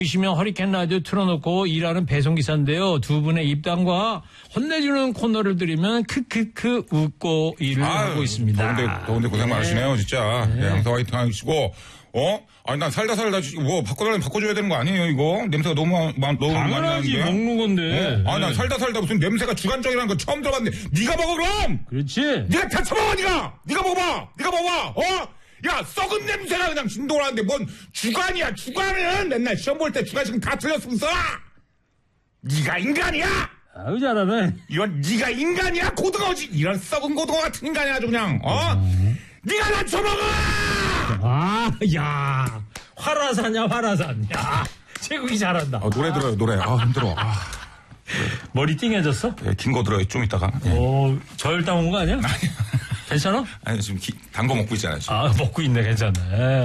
보시면 허리케인 라디오 틀어놓고 일하는 배송기사인데요. 두 분의 입담과 혼내주는 코너를 들으면 크크크 웃고 일을 하고 있습니다. 더운데 고생 많으시네요, 진짜. 네, 항상 화이팅 하시고. 아니, 난 살다 뭐, 바꿔줘야 되는 거 아니에요, 이거? 냄새가 너무 많이 당연하지, 나는데. 먹는 건데. 난 살다 무슨 냄새가 주관적이라는 거 처음 들어봤는데, 네가 먹어, 그럼! 그렇지. 네가 다 처먹어, 네가 먹어봐! 야, 썩은 냄새가 그냥 진동을 하는데, 뭔 주관이야, 주관은! 맨날 시험 볼 때 주관식은 다 틀렸으면서! 네가 인간이야! 아유, 잘하네. 네가 인간이야, 고등어지! 이런 썩은 고등어 같은 인간이 아주 그냥, 네가 나 처먹어! 야, 화라산. 야, 최국이 잘한다. 노래 들어요, 노래. 힘들어. 머리 띵해졌어? 네, 긴 거 들어요, 좀 이따가. 네. 저혈당 온 거 아니야? 괜찮아? 아니, 지금 단 거 먹고 있잖아요, 지금. 먹고 있네, 괜찮아.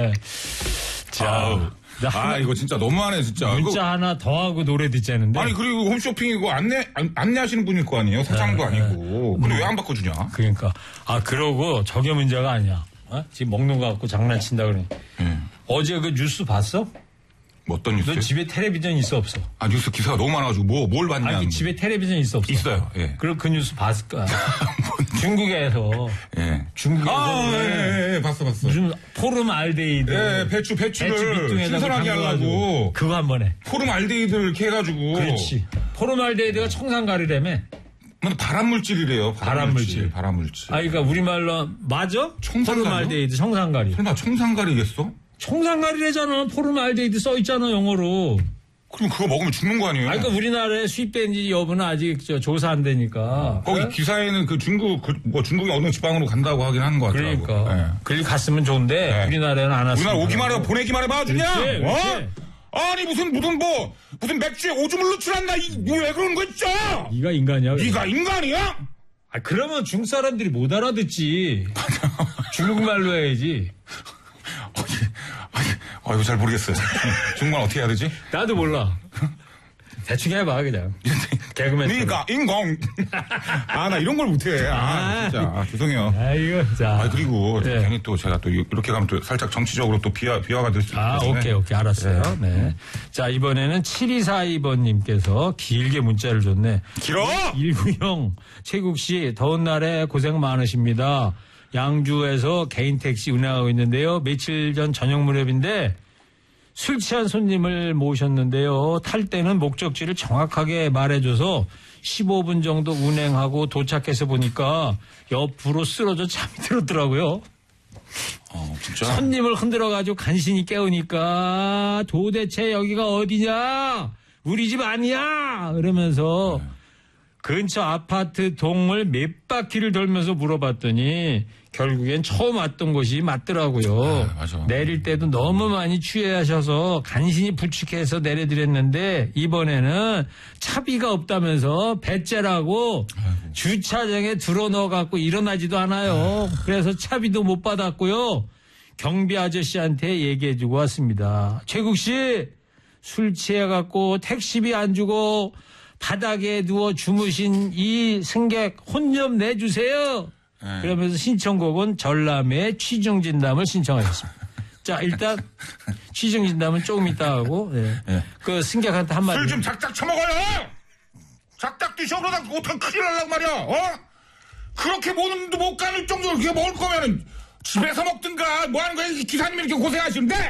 자. 이거 진짜 너무하네, 진짜. 문자 하나 더 하고 노래 듣자는데. 아니, 그리고 홈쇼핑이고 안내하시는 분일 거 아니에요? 사장도 아니고. 근데 왜 안 바꿔주냐? 그러니까. 그러고 저게 문제가 아니야. 지금 먹는 거 갖고 장난친다 그러니. 어제 그 뉴스 봤어? 뭐 어떤 뉴스? 너 집에 텔레비전 있어 없어? 뉴스 기사가 너무 많아가지고 뭘 봤냐? 그 집에 텔레비전 있어 없어? 있어요. 예. 그럼 그 뉴스 봤을 거야. 중국에서. 예. 중국에서. 봤어. 무슨 포름 알데히드. 예, 배추를 신선하게 하려고. 그거 한 번에. 포름 알데히드를 이렇게 해가지고. 그렇지. 포름 알데히드가 청산가리라며. 발암물질이래요. 발암물질. 그러니까 우리말로 맞아? 청산가리. 포름 알데히드 청산가리. 설마 청산가리겠어? 청산가리래잖아. 포름 알데히드 써 있잖아, 영어로. 그럼 그거 먹으면 죽는 거 아니에요? 그러니까 우리나라에 수입된지 여부는 아직 조사 안 되니까. 거기 네? 기사에는 중국이 어느 지방으로 간다고 하긴 하는 것 같더라고. 그러니까. 네. 그리 갔으면 좋은데 네. 우리나라에는 안 왔으니까. 우리나라 오기만 해봐, 보내기만 해봐, 주냐? 그렇지. 아니 무슨 맥주에 오줌을 넣지란다. 왜 그러는 거 있죠? 네가 인간이야. 네가 인간이야? 그러면 중국 사람들이 못 알아듣지. 중국말로 해야지. 이거 잘 모르겠어요. 중국말 어떻게 해야 되지? 나도 몰라. 대충 해봐, 그냥. 개그맨. 그러니까, 인공. 나 이런 걸 못해. 진짜. 죄송해요. 이거, 자. 그리고, 괜히 또 제가 또 이렇게 가면 또 살짝 정치적으로 또 비화가 될 수 있거든요. 오케이. 알았어요. 네. 자, 이번에는 7242번님께서 길게 문자를 줬네. 길어? 190. 최국 씨, 더운 날에 고생 많으십니다. 양주에서 개인 택시 운행하고 있는데요. 며칠 전 저녁 무렵인데 술 취한 손님을 모셨는데요. 탈 때는 목적지를 정확하게 말해줘서 15분 정도 운행하고 도착해서 보니까 옆으로 쓰러져 잠이 들었더라고요. 진짜? 손님을 흔들어가지고 간신히 깨우니까 도대체 여기가 어디냐? 우리 집 아니야? 이러면서 근처 아파트 동을 몇 바퀴를 돌면서 물어봤더니 결국엔 처음 왔던 곳이 맞더라고요. 맞아. 내릴 때도 너무 많이 취하셔서 간신히 부축해서 내려드렸는데 이번에는 차비가 없다면서 배째라고 주차장에 들어 넣어갖고 일어나지도 않아요. 그래서 차비도 못 받았고요. 경비 아저씨한테 얘기해주고 왔습니다. 최국 씨, 술 취해갖고 택시비 안 주고 바닥에 누워 주무신 이 승객 혼 좀 내주세요. 그러면서 신청곡은 전람의 취중진담을 신청하셨습니다. 자, 일단 취중진담은 조금 이따 하고 그 승객한테 한마디. 술 좀 작작 처먹어요. 작작 드셔. 그러다 어떡하면 큰일 날란 말이야. 그렇게 못 가는 정도로 그렇게 먹을 거면은 집에서 먹든가 뭐 하는 거야. 기사님이 이렇게 고생하시는데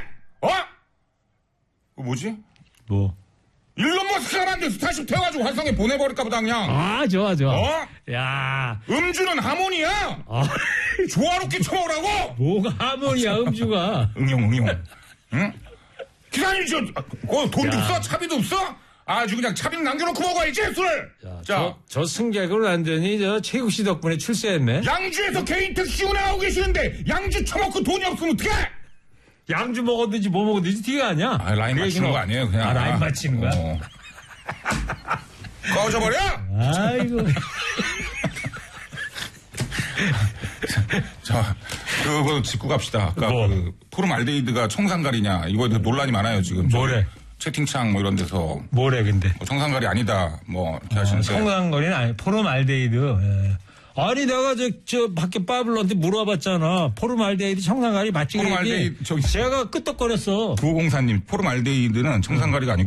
뭐지? 뭐? 일론 머스크가 만든 스타쉽 태워가지고 활성에 보내버릴까 보다 그냥. 좋아. 야. 음주는 하모니야. 조화롭게 쳐먹으라고. 뭐가 하모니야, 음주가. 응용. 응? 기사님 돈도 없어? 차비도 없어? 아주 그냥 차비는 남겨놓고 먹어야지 술을. 저 승객을 완전히 최국 씨 덕분에 출세했네. 양주에서 개인 택시 운행하고 계시는데 양주 처먹고 돈이 없으면 어떡해? 양주 먹었든지 뭐 먹었든지 티가 아니야. 라인 맞추는 거 아니에요, 그냥. 라인 맞추는 거야? 꺼져버려! 아이고. 자, 그거 짚고 갑시다. 아까 포름 알데히드가 청산가리냐, 이거에 대해서 논란이 많아요, 지금. 뭐래? 채팅창 뭐 이런 데서. 뭐래, 근데? 청산가리 아니다, 뭐, 이렇게 하시는데. 청산가리는 아니, 포름 알데히드. 아니 내가 저 밖에 빠블러한테 물어봤잖아. 포름알데히드 청산가리 맞지? 포름알데히드 제가 끄떡거렸어. 9504님 포름알데히드는 청산가리가 아니고